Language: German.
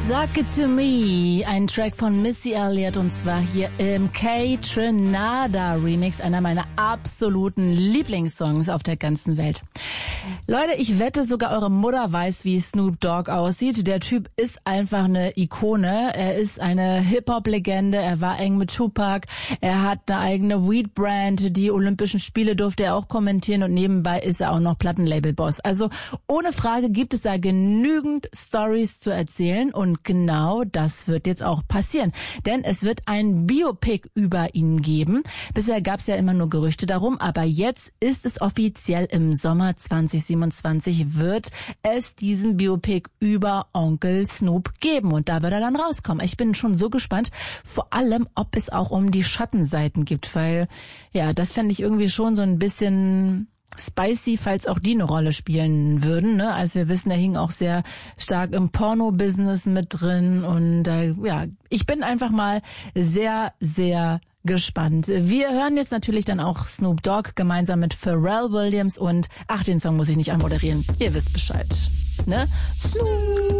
Suck It To Me, ein Track von Missy Elliott und zwar hier im Kaytranada Remix, einer meiner absoluten Lieblingssongs auf der ganzen Welt. Leute, ich wette, sogar eure Mutter weiß, wie Snoop Dogg aussieht. Der Typ ist einfach eine Ikone. Er ist eine Hip-Hop-Legende. Er war eng mit Tupac. Er hat eine eigene Weed-Brand. Die Olympischen Spiele durfte er auch kommentieren und nebenbei ist er auch noch Plattenlabel-Boss. Also ohne Frage gibt es da genügend Stories zu erzählen und genau das wird jetzt auch passieren. Denn es wird ein Biopic über ihn geben. Bisher gab es ja immer nur Gerüchte darum, aber jetzt ist es offiziell. Im Sommer 2027 wird es diesen Biopic über Onkel Snoop geben und da wird er dann rauskommen. Ich bin schon so gespannt, vor allem, ob es auch um die Schattenseiten gibt, weil ja, das fände ich irgendwie schon so ein bisschen spicy, falls auch die eine Rolle spielen würden. Ne? Also wir wissen, er hing auch sehr stark im Porno-Business mit drin und ja, ich bin einfach mal sehr, sehr gespannt. Wir hören jetzt natürlich dann auch Snoop Dogg gemeinsam mit Pharrell Williams und den Song muss ich nicht anmoderieren. Ihr wisst Bescheid. Ne? Snoop.